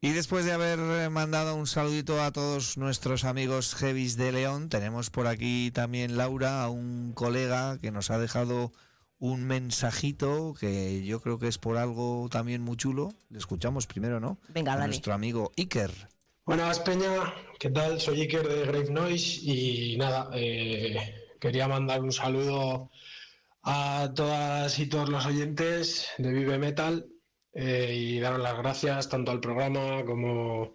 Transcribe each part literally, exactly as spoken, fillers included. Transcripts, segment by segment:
Y después de haber mandado un saludito a todos nuestros amigos heavies de León, tenemos por aquí también Laura, a un colega que nos ha dejado un mensajito que yo creo que es por algo también muy chulo. Le escuchamos primero, ¿no? Venga, a dale. Nuestro amigo Iker. Buenas, Peña, ¿qué tal? Soy Iker de Grave Noise y nada, eh, quería mandar un saludo a todas y todos los oyentes de Vive Metal eh, y daros las gracias tanto al programa como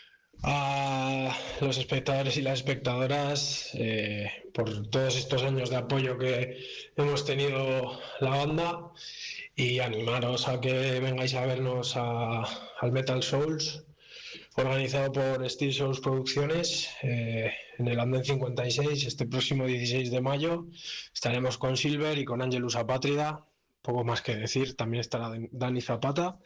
a los espectadores y las espectadoras eh, por todos estos años de apoyo que hemos tenido la banda, y animaros a que vengáis a vernos a, al Metal Souls, organizado por Steel Souls Producciones, eh, en el Andén cincuenta y seis, este próximo dieciséis de mayo. Estaremos con Silver y con Angelus Apátrida, poco más que decir, también estará Dani Zapata.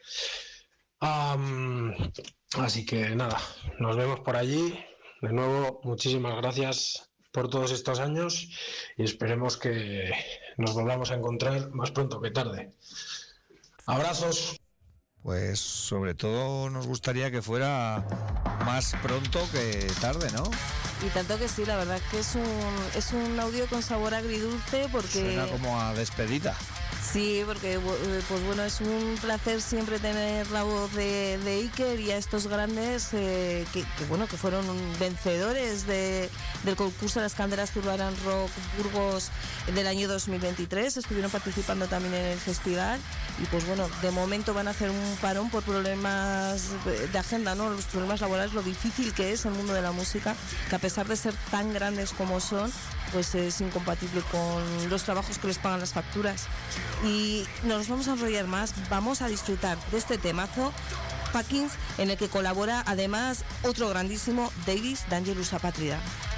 Um, así que nada, nos vemos por allí. De nuevo, muchísimas gracias por todos estos años y esperemos que nos volvamos a encontrar más pronto que tarde. Abrazos. Pues sobre todo nos gustaría que fuera más pronto que tarde, ¿no? Y tanto que sí, la verdad que es un es un audio con sabor agridulce porque... Suena como a despedida. Sí, porque pues bueno, es un placer siempre tener la voz de, de Iker y a estos grandes eh, que, que bueno, que fueron vencedores de, del concurso de las Candelas Urban Rock Burgos del año dos mil veintitrés, estuvieron participando también en el festival y pues bueno, de momento van a hacer un parón por problemas de agenda, ¿no? Los problemas laborales, lo difícil que es el mundo de la música, que a pesar de ser tan grandes como son, pues es incompatible con los trabajos que les pagan las facturas. Y no nos vamos a enrollar más, vamos a disfrutar de este temazo Packings, en el que colabora además otro grandísimo, Davis de Angelus Apátrida.